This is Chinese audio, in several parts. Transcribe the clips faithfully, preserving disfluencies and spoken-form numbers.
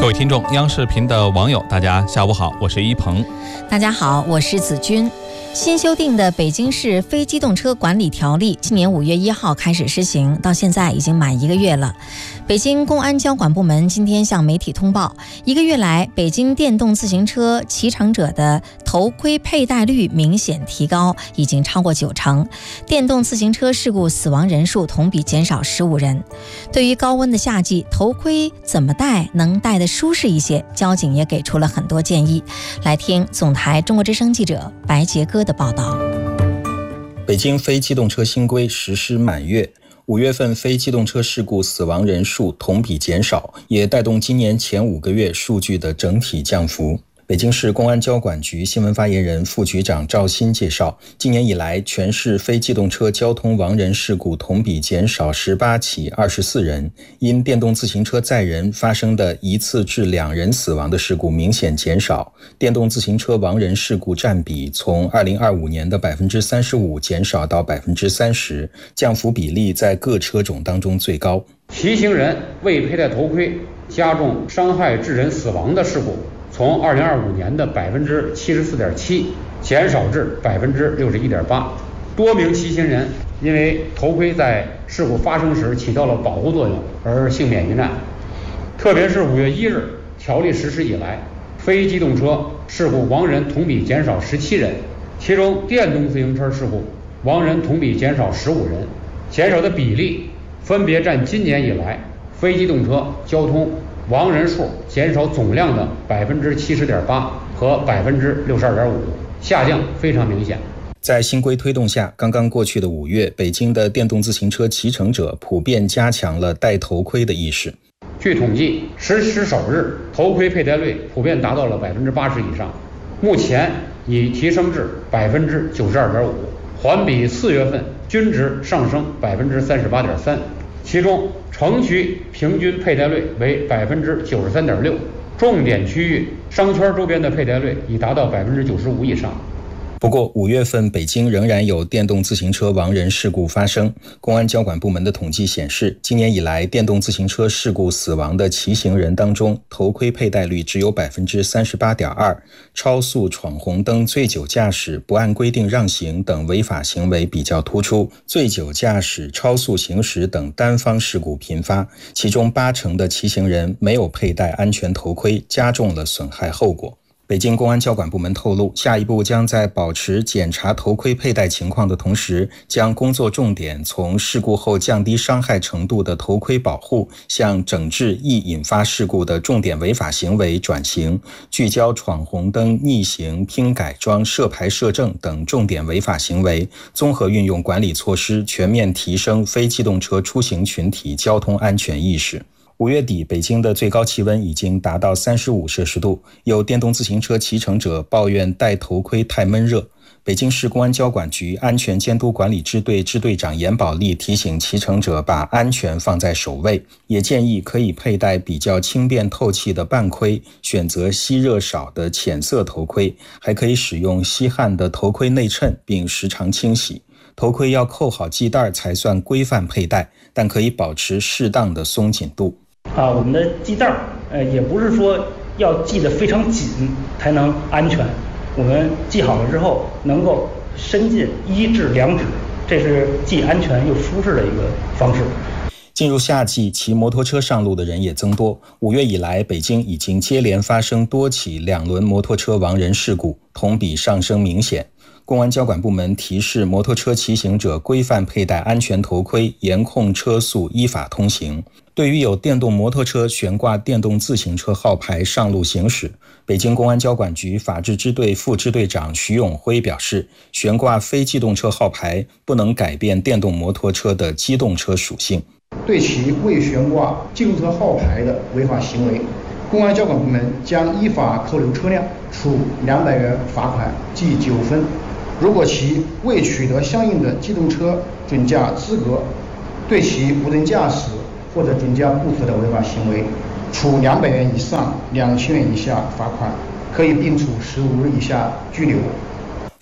各位听众，央视频的网友，大家下午好，我是一鹏。 大家好，我是子君。新修订的北京市非机动车管理条例今年五月一号开始施行，到现在已经满一个月了。北京公安交管部门今天向媒体通报，一个月来，北京电动自行车骑乘者的头盔佩戴率明显提高，已经超过九成。电动自行车事故死亡人数同比减少十五人。对于高温的夏季，头盔怎么戴能戴得舒适一些，交警也给出了很多建议。来听总台中国之声记者白杰哥的报道。 北京非机动车新规实施满月，五月份非机动车事故死亡人数同比减少，也带动今年前五个月数据的整体降幅。北京市公安交管局新闻发言人副局长赵鑫介绍，今年以来，全市非机动车交通亡人事故同比减少十八起二十四人，因电动自行车载人发生的一次致两人死亡的事故明显减少，电动自行车亡人事故占比从二零二五年的 百分之三十五 减少到 百分之三十， 降幅比例在各车种当中最高。 骑行人未佩戴头盔加重伤害致人死亡的事故从二零二五年的 百分之七十四点七 减少至 百分之六十一点八。 多名骑行人因为头盔在事故发生时起到了保护作用而幸免于难。特别是五月一日条例实施以来，非机动车事故亡人同比减少十七人，其中电动自行车事故亡人同比减少十五人，减少的比例分别占今年以来非机动车交通亡人数减少总量的 百分之七十点八 和 百分之六十二点五， 下降非常明显。 在新规推动下，刚刚过去的五月，北京的电动自行车骑乘者普遍加强了戴头盔的意识。 据统计，实施首日头盔佩戴率普遍达到了 百分之八十 以上，目前已提升至 百分之九十二点五， 环比四月份均值上升 百分之三十八点三， 其中城区平均佩戴率为 百分之九十三点六， 重点区域商圈周边的佩戴率已达到 百分之九十五 以上。 不过五月份北京仍然有电动自行车亡人事故发生。公安交管部门的统计显示，今年以来电动自行车事故死亡的骑行人当中，头盔佩戴率只有 百分之三十八点二， 超速、闯红灯、醉酒驾驶、不按规定让行等违法行为比较突出，醉酒驾驶、超速行驶等单方事故频发，其中八成的骑行人没有佩戴安全头盔，加重了损害后果。北京公安交管部门透露，下一步将在保持检查头盔佩戴情况的同时，将工作重点从事故后降低伤害程度的头盔保护，向整治易引发事故的重点违法行为转型，聚焦闯红灯、逆行、拼改装、涉牌涉证等重点违法行为，综合运用管理措施，全面提升非机动车出行群体交通安全意识。五月底，北京的最高气温已经达到三十五摄氏度，有电动自行车骑乘者抱怨戴头盔太闷热。北京市公安交管局安全监督管理支队支队长严宝利提醒骑乘者把安全放在首位，也建议可以佩戴比较轻便透气的半盔，选择吸热少的浅色头盔，还可以使用吸汗的头盔内衬，并时常清洗。头盔要扣好系带才算规范佩戴，但可以保持适当的松紧度。 啊，我们的系带呃，也不是说要系得非常紧才能安全，我们系好了之后能够伸进一至两指，这是既安全又舒适的一个方式。 进入夏季，骑摩托车上路的人也增多。五月以来，北京已经接连发生多起两轮摩托车亡人事故，同比上升明显。公安交管部门提示摩托车骑行者规范佩戴安全头盔，严控车速，依法通行。对于有电动摩托车悬挂电动自行车号牌上路行驶，北京公安交管局法制支队副支队长徐永辉表示，悬挂非机动车号牌不能改变电动摩托车的机动车属性。 对其未悬挂机动车号牌的违法行为，公安交管部门将依法扣留车辆，处两百元罚款，记九分。如果其未取得相应的机动车准驾资格，对其无人驾驶或者准驾不符的违法行为，处两百元以上两千元以下罚款，可以并处十五日以下拘留。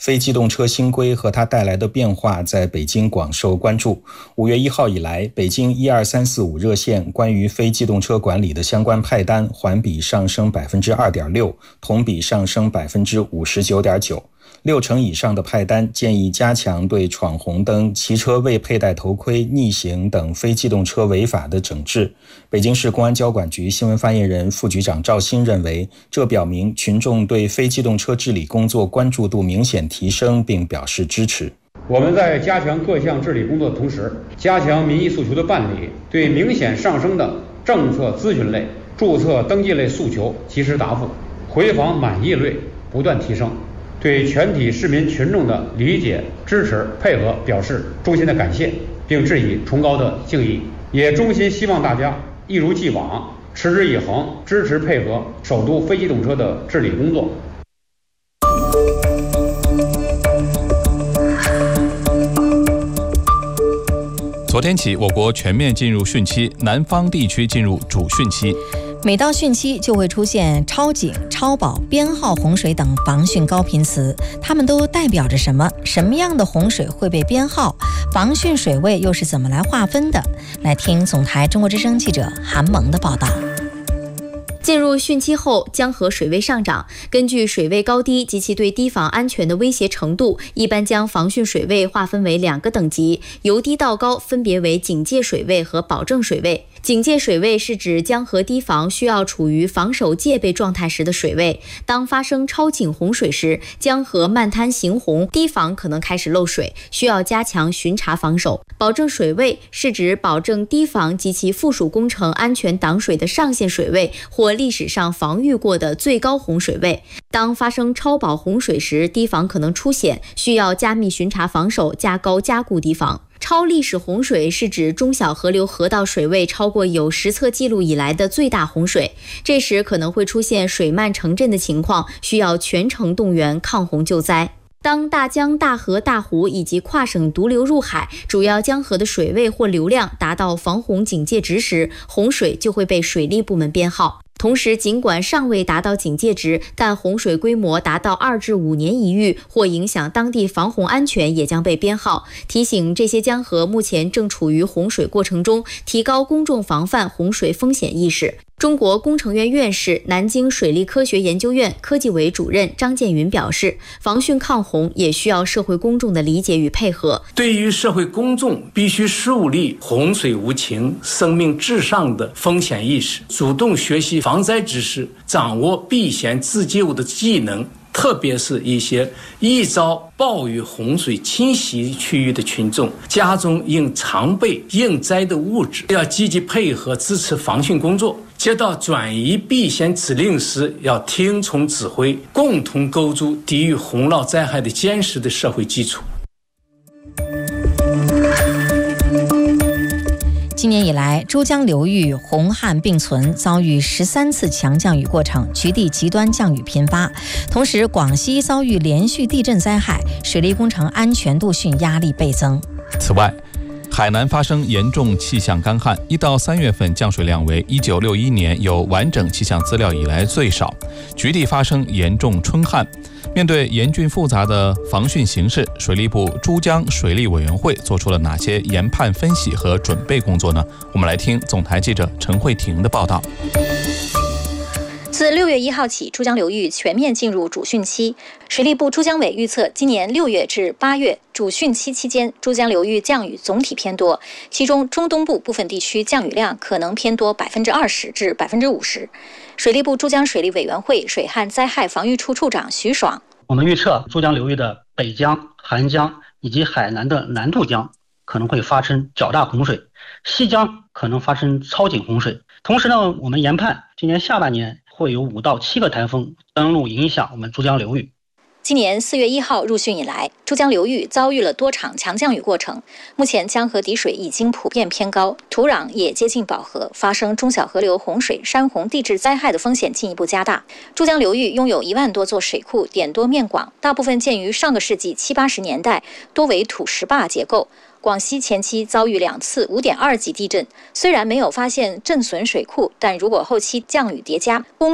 非机动车新规和它带来的变化在北京广受关注。五月一号以来，北京一二三四五热线关于非机动车管理的相关派单环比上升百分之二点六，同比上升百分之五十九点九。六成以上的派单建议加强对闯红灯、骑车未佩戴头盔、逆行等非机动车违法的整治。北京市公安交管局新闻发言人、副局长赵鑫认为，这表明群众对非机动车治理工作关注度明显提升，并表示支持。 我们在加强各项治理工作的同时，加强民意诉求的办理，对明显上升的政策咨询类、注册登记类诉求及时答复，回访满意率不断提升。对全体市民群众的理解、支持、配合表示衷心的感谢，并致以崇高的敬意，也衷心希望大家一如既往，持之以恒，支持配合首都非机动车的治理工作。 昨天起，我国全面进入汛期，南方地区进入主汛期。 每到汛期就会出现超警、超保、编号洪水等防汛高频词，它们都代表着什么？什么样的洪水会被编号？防汛水位又是怎么来划分的？来听总台中国之声记者韩萌的报道。 进入汛期后，江河水位上涨，根据水位高低及其对堤防安全的威胁程度，一般将防汛水位划分为两个等级，由低到高分别为警戒水位和保证水位。警戒水位是指江河堤防需要处于防守戒备状态时的水位，当发生超警洪水时，江河漫滩行洪，堤防可能开始漏水，需要加强巡查防守。保证水位是指保证堤防及其附属工程安全挡水的上限水位或历史上防御过的最高洪水位。当发生超保洪水时，堤防可能出险，需要加密巡查防守，加高加固堤防。超历史洪水是指中小河流河道水位超过有实测记录以来的最大洪水，这时可能会出现水漫城镇的情况，需要全城动员抗洪救灾。当大江、大河、大湖以及跨省独流入海，主要江河的水位或流量达到防洪警戒值时，洪水就会被水利部门编号。同时，尽管尚未达到警戒值，但洪水规模达到二至五年一遇或影响当地防洪安全，也将被编号。提醒这些江河目前正处于洪水过程中，提高公众防范洪水风险意识。中国工程院院士、南京水利科学研究院科技委主任张建云表示，防汛抗洪也需要社会公众的理解与配合。 对于社会公众，必须树立洪水无情、生命至上的风险意识，主动学习防灾知识，掌握避险自救的技能。特别是一些易遭暴雨洪水侵袭区域的群众，家中应常备应灾的物质，要积极配合支持防汛工作。接到转移避险指令时，要听从指挥，共同构筑抵御洪涝灾害的坚实的社会基础。 今年以来，珠江流域洪旱并存，遭遇十三次强降雨过程，局地极端降雨频发。同时，广西遭遇连续地震灾害，水利工程安全度汛压力倍增。 此外，海南发生严重气象干旱，一到三月份降水量为一九六一年有完整气象资料以来最少，局地发生严重春旱。面对严峻复杂的防汛形势，水利部珠江水利委员会做出了哪些研判分析和准备工作呢？我们来听总台记者陈慧婷的报道。 自六月一号起，珠江流域全面进入主汛期。水利部珠江委预测，今年六月至八月主汛期期间，珠江流域降雨总体偏多，其中中东部部分地区降雨量可能偏多百分之二十至百分之五十。水利部珠江水利委员会水旱灾害防御处处长徐爽， 我们预测珠江流域的北江、韩江以及海南的南渡江可能会发生较大洪水，西江可能发生超警洪水。同时呢，我们研判今年下半年会有五到七个台风登陆影响我们珠江流域。 今年四月一号入汛以来，珠江流域遭遇了多场强降雨过程。目前江河底水已经普遍偏高，土壤也接近饱和，发生中小河流洪水、山洪地质灾害的风险进一步加大。珠江流域拥有一万多座水库，点多面广，大部分建于上个世纪七八十年代，多为土石坝结构。广西前期遭遇两次 五点二 级地震，虽然没有发现震损水库，但如果后期降雨叠加，